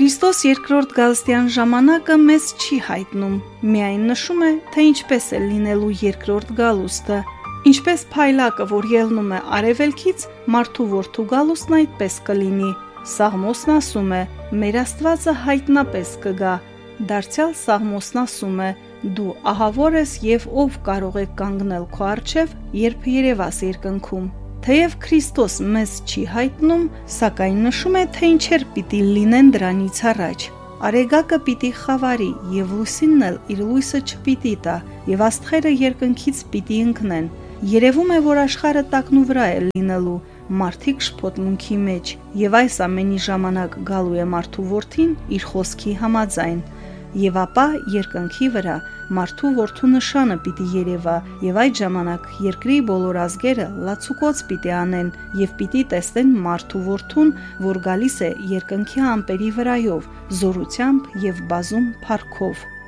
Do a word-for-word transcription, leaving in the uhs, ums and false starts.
Քրիստոս երկրորդ գալստյան ժամանակը մեզ չի հայտնում, միայն նշում է, թե ինչպես է լինելու երկրորդ գալուստը, ինչպես փայլակը, որ ելնում է արևելքից, մարդու որդու գալուստն այդպես կլինի։ Սաղմոսն ասում է. մեր Աստվածը հայտնապես կգա։ Դարձյալ Սաղմոսն ասում է. դու ահավոր ես եւ ով կարող է կանգնել քո առջև, երբ երևաս երկնքում։ Թեև Քրիստոս մեզ չի հայտնում, սակայն նշում է, թե ինչեր պիտի լինեն դրանից առաջ։ Արեգակը պիտի խավարի եւ լուսինն էլ իր լույսը չպիտի տա, եւ աստղերը երկնքից պիտի ընկնեն։ Երևում է, որ աշխարհը տակնու վրա է լինելու, մարդիկ շփոթմունքի մեջ, եւ այս ամենի ժամանակ գալու է մարդու որդին իր խոսքի համաձայն։ Եվ ապա երկնքի վրա մարդու որդու նշանը պիտի երևա, եւ այդ ժամանակ երկրի բոլոր ազգերը լացուկոց պիտի անեն եւ պիտի տեսնեն մարդու որդուն, որ գալիս է երկնքի ամպերի վրայով, զորությամբ եւ բազում փառքով։